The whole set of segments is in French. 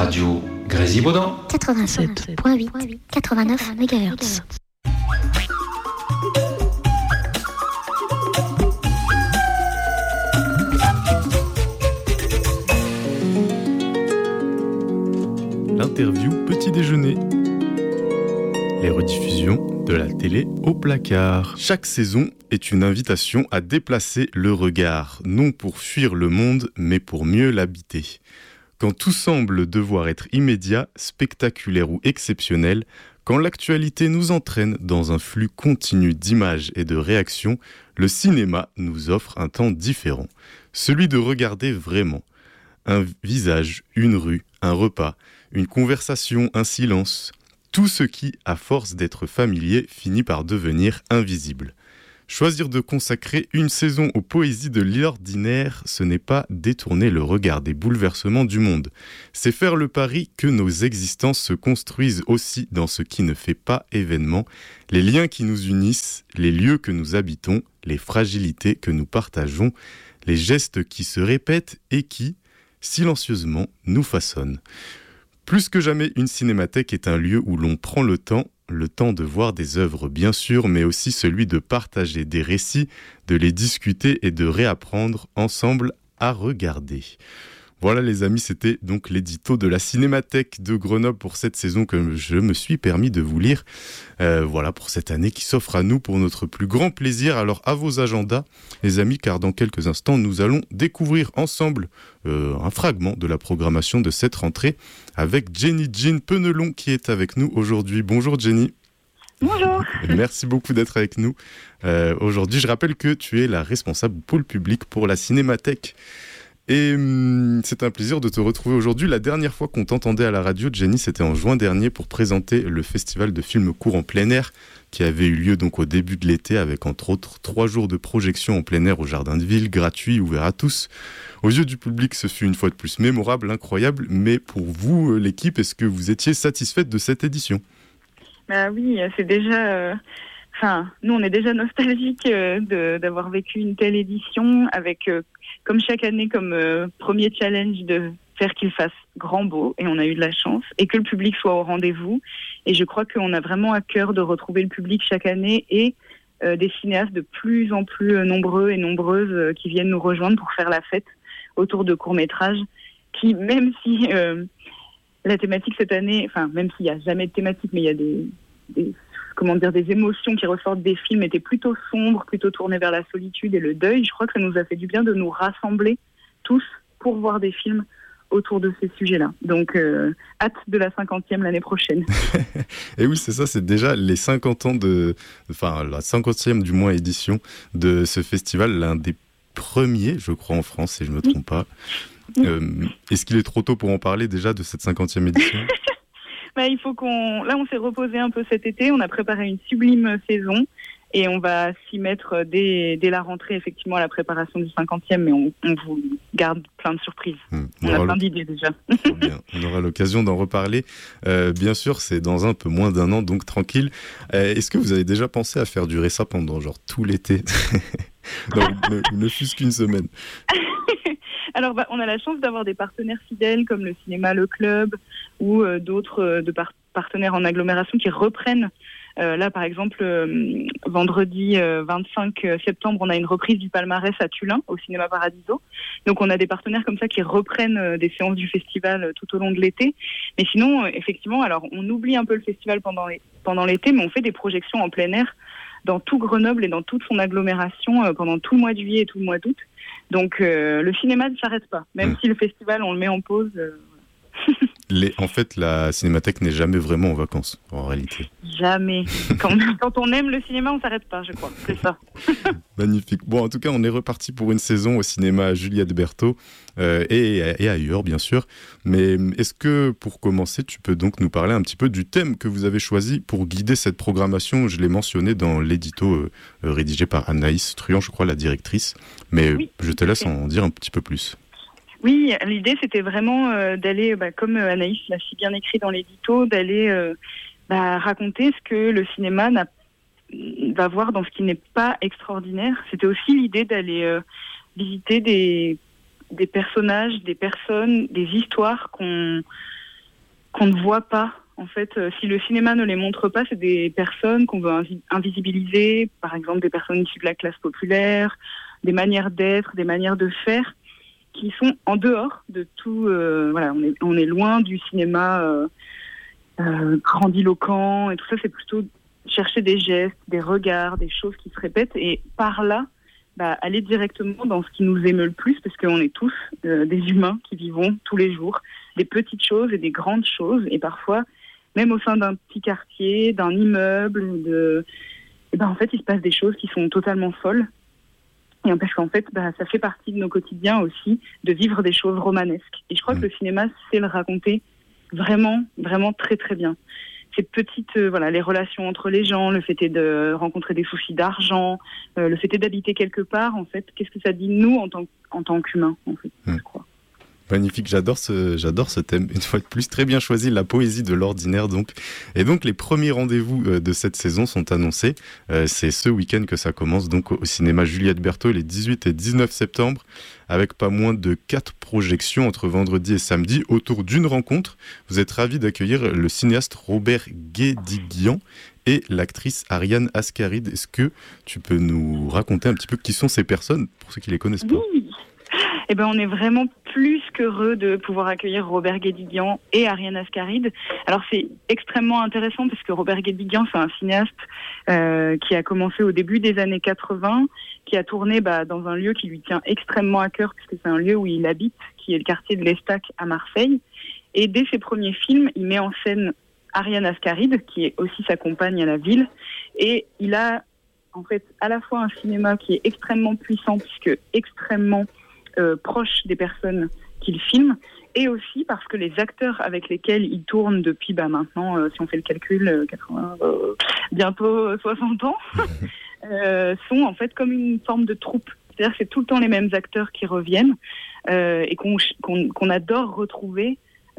Radio Grésivaudan 87.8, 89 MHz. L'interview petit déjeuner. Les rediffusions de la télé au placard. Chaque saison est une invitation à déplacer le regard, non pour fuir le monde, mais pour mieux l'habiter. Quand tout semble devoir être immédiat, spectaculaire ou exceptionnel, quand l'actualité nous entraîne dans un flux continu d'images et de réactions, le cinéma nous offre un temps différent. Celui de regarder vraiment. Un visage, une rue, un repas, une conversation, un silence. Tout ce qui, à force d'être familier, finit par devenir invisible. Choisir de consacrer une saison aux poésies de l'ordinaire, ce n'est pas détourner le regard des bouleversements du monde. C'est faire le pari que nos existences se construisent aussi dans ce qui ne fait pas événement, les liens qui nous unissent, les lieux que nous habitons, les fragilités que nous partageons, les gestes qui se répètent et qui, silencieusement, nous façonnent. Plus que jamais, une cinémathèque est un lieu où l'on prend le temps de voir des œuvres bien sûr, mais aussi celui de partager des récits, de les discuter et de réapprendre ensemble à regarder. Voilà les amis, c'était donc l'édito de la Cinémathèque de Grenoble pour cette saison que je me suis permis de vous lire. Voilà pour cette année qui s'offre à nous pour notre plus grand plaisir. Alors à vos agendas les amis, car dans quelques instants nous allons découvrir ensemble un fragment de la programmation de cette rentrée avec Jenny Jean Penelon qui est avec nous aujourd'hui. Bonjour Jenny. Bonjour. Merci beaucoup d'être avec nous aujourd'hui. Je rappelle que tu es la responsable pôle public pour la Cinémathèque. Et c'est un plaisir de te retrouver aujourd'hui. La dernière fois qu'on t'entendait à la radio, Jenny, c'était en juin dernier pour présenter le festival de films courts en plein air qui avait eu lieu donc au début de l'été avec entre autres 3 jours de projection en plein air au Jardin de Ville, gratuit, ouvert à tous. Aux yeux du public, ce fut une fois de plus mémorable, incroyable. Mais pour vous, l'équipe, est-ce que vous étiez satisfaite de cette édition ? Oui, c'est déjà... nous, on est déjà nostalgique d'avoir vécu une telle édition avec, comme chaque année, comme premier challenge de faire qu'il fasse grand beau, et on a eu de la chance, et que le public soit au rendez-vous. Et je crois qu'on a vraiment à cœur de retrouver le public chaque année et des cinéastes de plus en plus nombreux et nombreuses qui viennent nous rejoindre pour faire la fête autour de courts-métrages qui, même si la thématique cette année, même s'il n'y a jamais de thématique, mais il y a des émotions qui ressortent des films étaient plutôt sombres, plutôt tournées vers la solitude et le deuil. Je crois que ça nous a fait du bien de nous rassembler tous pour voir des films autour de ces sujets-là. Donc, hâte de la 50e l'année prochaine. Et oui, c'est ça, c'est déjà les 50 ans la 50e du moins édition de ce festival, l'un des premiers, je crois, en France, si je ne me trompe pas. Est-ce qu'il est trop tôt pour en parler déjà de cette 50e édition ? Il faut Là, on s'est reposé un peu cet été. On a préparé une sublime saison et on va s'y mettre dès la rentrée, effectivement, à la préparation du 50e. Mais on vous garde plein de surprises. On a plein d'idées déjà. Trop bien. On aura l'occasion d'en reparler. Bien sûr, c'est dans un peu moins d'1 an, donc tranquille. Est-ce que vous avez déjà pensé à faire durer ça pendant tout l'été ? Non, ne fût-ce qu'une semaine. Alors, on a la chance d'avoir des partenaires fidèles comme le cinéma Le Club ou d'autres partenaires en agglomération qui reprennent. Là, par exemple, vendredi 25 septembre, on a une reprise du palmarès à Tullin, au Cinéma Paradiso. Donc, on a des partenaires comme ça qui reprennent des séances du festival tout au long de l'été. Mais sinon, effectivement, alors on oublie un peu le festival pendant l'été, mais on fait des projections en plein air dans tout Grenoble et dans toute son agglomération pendant tout le mois de juillet et tout le mois d'août. Donc le cinéma ne s'arrête pas, même si le festival on le met en pause. En fait, la Cinémathèque n'est jamais vraiment en vacances, en réalité. Jamais. Quand on aime le cinéma, on ne s'arrête pas, je crois. C'est ça. Magnifique. Bon, en tout cas, on est reparti pour une saison au cinéma Juliette Berthaud et ailleurs, bien sûr. Mais est-ce que, pour commencer, tu peux donc nous parler un petit peu du thème que vous avez choisi pour guider cette programmation ? Je l'ai mentionné dans l'édito rédigé par Anaïs Truand, je crois, la directrice. Mais oui, je te laisse en dire un petit peu plus. Oui, l'idée c'était vraiment d'aller, comme Anaïs l'a si bien écrit dans l'édito, d'aller raconter ce que le cinéma va voir dans ce qui n'est pas extraordinaire. C'était aussi l'idée d'aller visiter des personnages, des personnes, des histoires qu'on ne voit pas. En fait, si le cinéma ne les montre pas, c'est des personnes qu'on veut invisibiliser, par exemple des personnes issues de la classe populaire, des manières d'être, des manières de faire, qui sont en dehors de tout. On est loin du cinéma grandiloquent et tout ça. C'est plutôt chercher des gestes, des regards, des choses qui se répètent et par là, aller directement dans ce qui nous émeut le plus, parce qu'on est tous des humains qui vivons tous les jours des petites choses et des grandes choses, et parfois, même au sein d'un petit quartier, d'un immeuble, en fait, il se passe des choses qui sont totalement folles. Et parce qu'en fait, ça fait partie de nos quotidiens aussi, de vivre des choses romanesques. Et je crois que le cinéma sait le raconter vraiment, vraiment très, très bien. Ces petites, les relations entre les gens, le fait est de rencontrer des soucis d'argent, le fait est d'habiter quelque part, en fait, qu'est-ce que ça dit de nous en tant qu'humains, en fait, je crois. Magnifique, j'adore ce thème, une fois de plus, très bien choisi, la poésie de l'ordinaire donc. Et donc les premiers rendez-vous de cette saison sont annoncés, c'est ce week-end que ça commence donc au cinéma Juliette Berthaud les 18 et 19 septembre, avec pas moins de 4 projections entre vendredi et samedi autour d'une rencontre. Vous êtes ravis d'accueillir le cinéaste Robert Guédiguian et l'actrice Ariane Ascaride. Est-ce que tu peux nous raconter un petit peu qui sont ces personnes, pour ceux qui les connaissent pas? Oui. On est vraiment plus qu'heureux de pouvoir accueillir Robert Guédiguian et Ariane Ascaride. Alors c'est extrêmement intéressant parce que Robert Guédiguian, c'est un cinéaste qui a commencé au début des années 80, qui a tourné dans un lieu qui lui tient extrêmement à cœur puisque c'est un lieu où il habite, qui est le quartier de l'Estac à Marseille. Et dès ses premiers films, il met en scène Ariane Ascaride, qui est aussi sa compagne à la ville. Et il a en fait à la fois un cinéma qui est extrêmement puissant puisque extrêmement proche des personnes qu'il filme, et aussi parce que les acteurs avec lesquels il tourne depuis maintenant, si on fait le calcul, 80, bientôt 60 ans, sont en fait comme une forme de troupe. C'est-à-dire que c'est tout le temps les mêmes acteurs qui reviennent et qu'on adore retrouver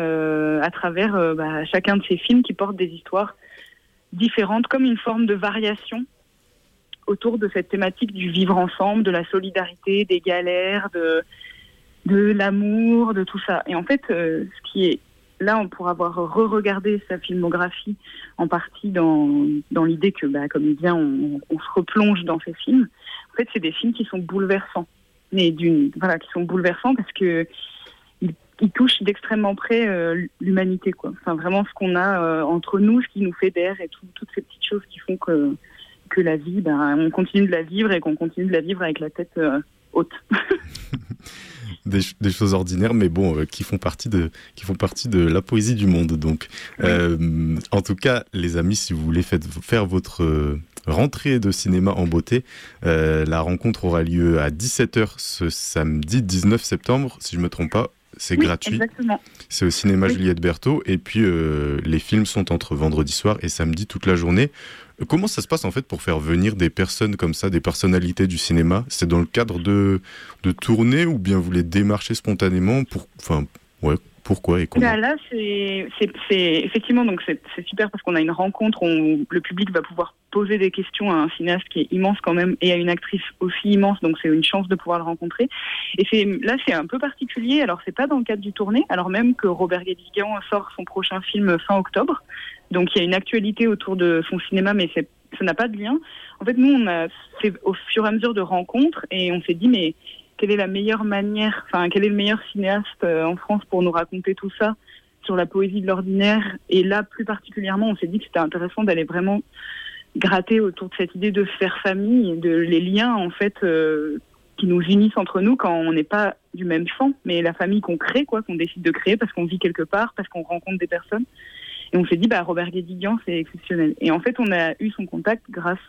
à travers chacun de ces films qui portent des histoires différentes, comme une forme de variation autour de cette thématique du vivre ensemble, de la solidarité, des galères, de l'amour, de tout ça. Et en fait, ce qui est là, pour avoir re-regardé sa filmographie, en partie dans l'idée que, comme il vient, on se replonge dans ces films. En fait, c'est des films qui sont bouleversants, qui sont bouleversants parce que ils touchent d'extrêmement près l'humanité, quoi. Enfin, vraiment ce qu'on a entre nous, ce qui nous fédère et toutes ces petites choses qui font que la vie, on continue de la vivre et qu'on continue de la vivre avec la tête haute. Des choses ordinaires, mais qui font partie de la poésie du monde. Donc, en tout cas, les amis, si vous voulez faire votre rentrée de cinéma en beauté, la rencontre aura lieu à 17h ce samedi 19 septembre, si je ne me trompe pas. C'est gratuit. Exactement. C'est au cinéma Juliette Berthaud. Et puis, les films sont entre vendredi soir et samedi toute la journée. Comment ça se passe en fait pour faire venir des personnes comme ça, des personnalités du cinéma? C'est dans le cadre de tournées ou bien vous les démarchez spontanément pourquoi et comment? Là, c'est effectivement, donc c'est super parce qu'on a une rencontre où le public va pouvoir poser des questions à un cinéaste qui est immense quand même et à une actrice aussi immense, donc c'est une chance de pouvoir le rencontrer. Et c'est un peu particulier, alors c'est pas dans le cadre du tournée, alors même que Robert Guédiguian sort son prochain film fin octobre, donc il y a une actualité autour de son cinéma, mais ça n'a pas de lien. En fait, nous, on a fait au fur et à mesure de rencontres et on s'est dit, mais quelle est la meilleure manière, quel est le meilleur cinéaste en France pour nous raconter tout ça sur la poésie de l'ordinaire? Et là, plus particulièrement, on s'est dit que c'était intéressant d'aller vraiment gratter autour de cette idée de faire famille, de les liens en fait qui nous unissent entre nous quand on n'est pas du même champ, mais la famille qu'on crée, qu'on décide de créer parce qu'on vit quelque part, parce qu'on rencontre des personnes. Et on s'est dit, Robert Guédiguian, c'est exceptionnel. Et en fait, on a eu son contact grâce...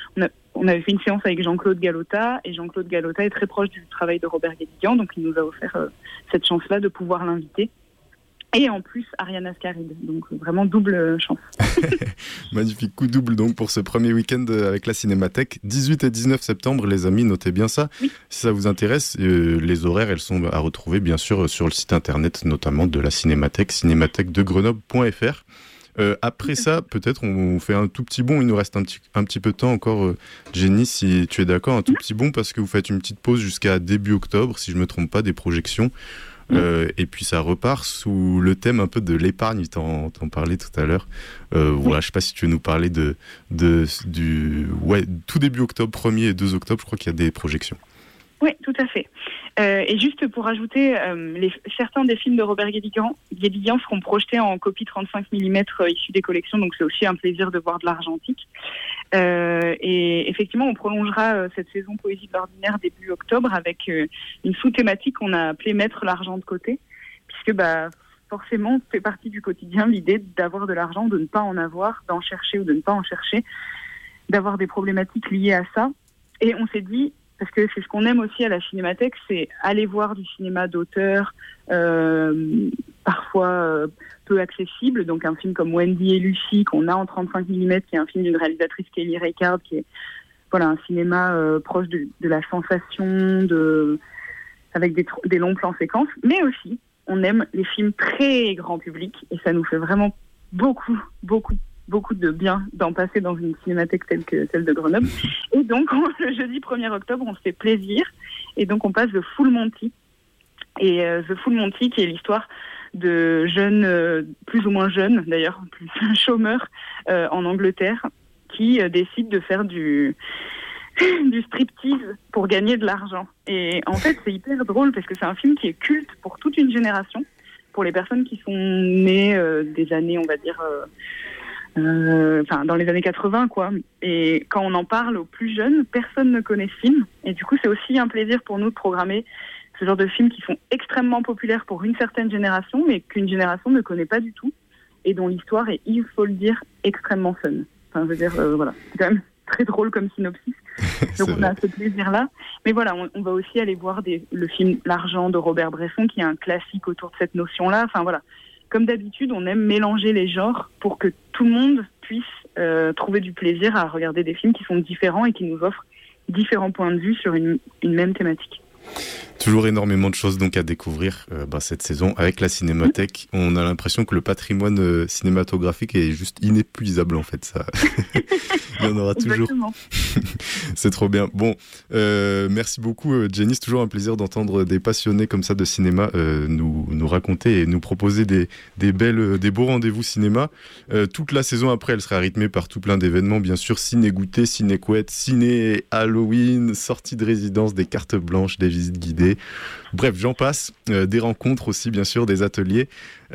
On avait fait une séance avec Jean-Claude Galota, et Jean-Claude Galota est très proche du travail de Robert Guédiguian, donc il nous a offert cette chance-là de pouvoir l'inviter. Et en plus, Ariane Ascaride, donc vraiment double chance. Magnifique coup double donc pour ce premier week-end avec la Cinémathèque. 18 et 19 septembre, les amis, notez bien ça. Oui. Si ça vous intéresse, les horaires, elles sont à retrouver bien sûr sur le site internet, notamment de la Cinémathèque, cinémathèquedegrenoble.fr. Après ça, peut-être on fait un tout petit bond, il nous reste un petit peu de temps encore, Jenny, si tu es d'accord, un tout petit bond parce que vous faites une petite pause jusqu'à début octobre, si je ne me trompe pas, des projections. Et puis ça repart sous le thème un peu de l'épargne, t'en parlais tout à l'heure. Voilà, je sais pas si tu veux nous parler du tout début octobre, 1er et 2 octobre, je crois qu'il y a des projections. Oui, tout à fait. Et juste pour ajouter, certains des films de Robert Guédiguian seront projetés en copie 35 mm issue des collections, donc c'est aussi un plaisir de voir de l'argentique. Et effectivement, on prolongera cette saison Poésie de l'ordinaire début octobre avec une sous-thématique qu'on a appelée Mettre l'argent de côté, puisque forcément, c'est partie du quotidien l'idée d'avoir de l'argent, de ne pas en avoir, d'en chercher ou de ne pas en chercher, d'avoir des problématiques liées à ça. Et on s'est dit, parce que c'est ce qu'on aime aussi à la Cinémathèque, c'est aller voir du cinéma d'auteur, parfois peu accessible. Donc un film comme Wendy et Lucie, qu'on a en 35 mm, qui est un film d'une réalisatrice Kelly Reichardt, qui est un cinéma proche de la sensation, avec des longs plans séquences. Mais aussi, on aime les films très grand public, et ça nous fait vraiment beaucoup de bien d'en passer dans une cinémathèque telle que celle de Grenoble. Et donc, le jeudi 1er octobre, on se fait plaisir. Et donc, on passe The Full Monty. Et The Full Monty, qui est l'histoire de jeunes, plus ou moins jeunes d'ailleurs, plus chômeurs en Angleterre, qui décident de faire du striptease pour gagner de l'argent. Et en fait, c'est hyper drôle parce que c'est un film qui est culte pour toute une génération, pour les personnes qui sont nées des années, on va dire... dans les années 80, quoi. Et quand on en parle aux plus jeunes, personne ne connaît ce film. Et du coup, c'est aussi un plaisir pour nous de programmer ce genre de films qui sont extrêmement populaires pour une certaine génération, mais qu'une génération ne connaît pas du tout, et dont l'histoire est, il faut le dire, extrêmement fun. Enfin, je veux dire, voilà. C'est quand même très drôle comme synopsis. Donc on a ce plaisir-là. Mais voilà, on va aussi aller voir le film L'Argent de Robert Bresson, qui est un classique autour de cette notion-là. Enfin, voilà. Comme d'habitude, on aime mélanger les genres pour que tout le monde puisse trouver du plaisir à regarder des films qui sont différents et qui nous offrent différents points de vue sur une même thématique. Toujours énormément de choses donc à découvrir cette saison avec la Cinémathèque. On a l'impression que le patrimoine cinématographique est juste inépuisable en fait. Ça. Il y en aura toujours. Exactement. C'est trop bien. Bon, merci beaucoup Jenny. C'est toujours un plaisir d'entendre des passionnés comme ça de cinéma nous raconter et nous proposer des beaux rendez-vous cinéma. Toute la saison après, elle sera rythmée par tout plein d'événements, bien sûr. Ciné-goûter, ciné-couette, ciné Halloween, sortie de résidence, des cartes blanches, des visites guidées. Bref, j'en passe. Des rencontres aussi, bien sûr, des ateliers.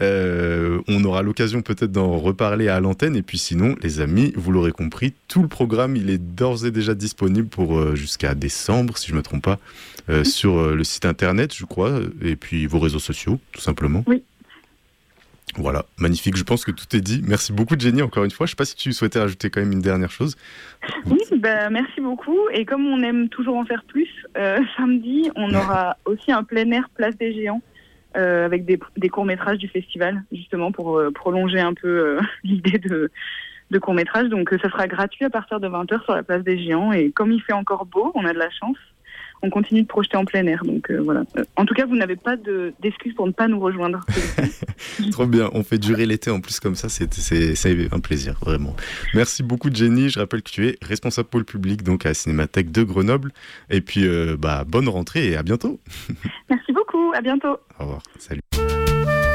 On aura l'occasion peut-être d'en reparler à l'antenne. Et puis sinon, les amis, vous l'aurez compris, tout le programme, il est d'ores et déjà disponible pour jusqu'à décembre, si je ne me trompe pas, sur le site internet, je crois, et puis vos réseaux sociaux, tout simplement. Oui. Voilà, magnifique. Je pense que tout est dit. Merci beaucoup, Jenny, encore une fois. Je ne sais pas si tu souhaitais rajouter quand même une dernière chose. Oui, merci beaucoup. Et comme on aime toujours en faire plus, samedi, on aura aussi un plein air Place des Géants avec des courts-métrages du festival, justement pour prolonger un peu l'idée de courts-métrages. Donc, ça sera gratuit à partir de 20h sur la Place des Géants. Et comme il fait encore beau, on a de la chance. On continue de projeter en plein air. Donc voilà. En tout cas, vous n'avez pas d'excuses pour ne pas nous rejoindre. Trop bien. On fait durer l'été en plus comme ça. C'est un plaisir, vraiment. Merci beaucoup, Jenny. Je rappelle que tu es responsable pôle public donc à la Cinémathèque de Grenoble. Et puis, bonne rentrée et à bientôt. Merci beaucoup. À bientôt. Au revoir. Salut.